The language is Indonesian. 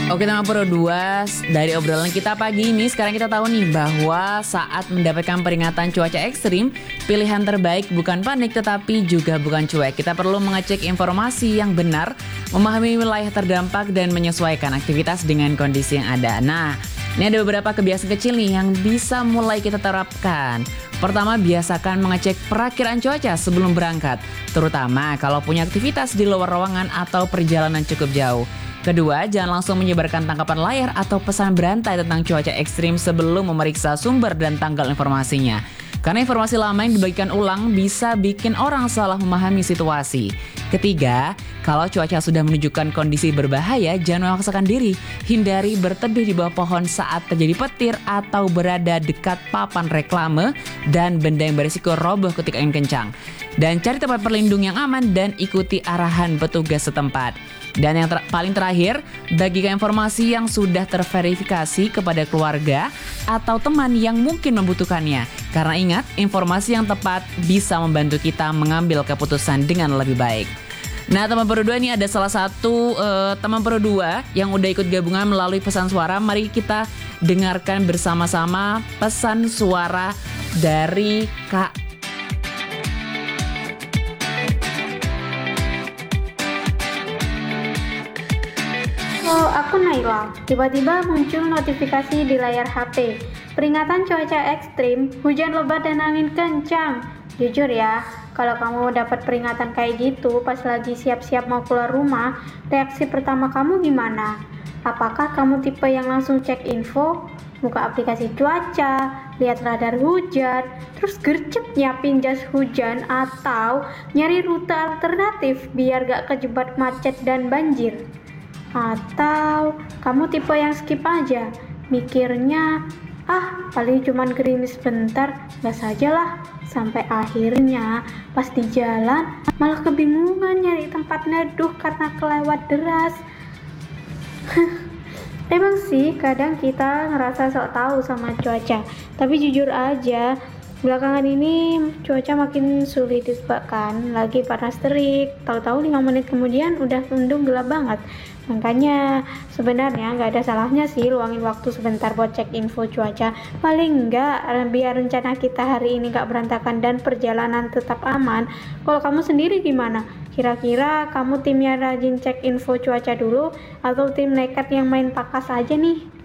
Oke teman Pro 2, dari obrolan kita pagi ini sekarang kita tahu nih bahwa saat mendapatkan peringatan cuaca ekstrim, pilihan terbaik bukan panik tetapi juga bukan cuek. Kita perlu mengecek informasi yang benar, memahami wilayah terdampak dan menyesuaikan aktivitas dengan kondisi yang ada. Nah, ini ada beberapa kebiasaan kecil nih yang bisa mulai kita terapkan. Pertama, biasakan mengecek perakiraan cuaca sebelum berangkat, terutama kalau punya aktivitas di luar ruangan atau perjalanan cukup jauh. Kedua, jangan langsung menyebarkan tangkapan layar atau pesan berantai tentang cuaca ekstrim sebelum memeriksa sumber dan tanggal informasinya. Karena informasi lama yang dibagikan ulang bisa bikin orang salah memahami situasi. Ketiga, kalau cuaca sudah menunjukkan kondisi berbahaya, jangan memaksakan diri. Hindari berteduh di bawah pohon saat terjadi petir atau berada dekat papan reklame dan benda yang berisiko roboh ketika angin kencang. Dan cari tempat berlindung yang aman dan ikuti arahan petugas setempat. Dan yang paling terakhir, bagikan informasi yang sudah terverifikasi kepada keluarga atau teman yang mungkin membutuhkannya. Karena ingat, informasi yang tepat bisa membantu kita mengambil keputusan dengan lebih baik. Nah, teman Pro 2 ini ada salah satu teman Pro 2 yang udah ikut gabungan melalui pesan suara. Mari kita dengarkan bersama-sama pesan suara dari Kak. Halo, aku Naila. Tiba-tiba muncul notifikasi di layar HP. Peringatan cuaca ekstrim, hujan lebat dan angin kencang. Jujur ya, kalau kamu dapat peringatan kayak gitu pas lagi siap-siap mau keluar rumah, reaksi pertama kamu gimana? Apakah kamu tipe yang langsung cek info, buka aplikasi cuaca, lihat radar hujan, terus gercep nyiapin jas hujan, atau nyari rute alternatif biar gak kejebak macet dan banjir? Atau kamu tipe yang skip aja, mikirnya, paling cuman gerimis bentar, gas aja lah. Sampai akhirnya pas di jalan malah kebingungan nyari tempat neduh karena kelewat deras. Emang sih kadang kita ngerasa sok tahu sama cuaca, tapi jujur aja belakangan ini cuaca makin sulit ditebak kan, lagi panas terik, tahu-tahu 5 menit kemudian udah mendung gelap banget. Makanya sebenarnya nggak ada salahnya sih luangin waktu sebentar buat cek info cuaca. Paling nggak biar rencana kita hari ini nggak berantakan dan perjalanan tetap aman. Kalau kamu sendiri gimana? Kira-kira kamu tim yang rajin cek info cuaca dulu atau tim nekat yang main pakas aja nih?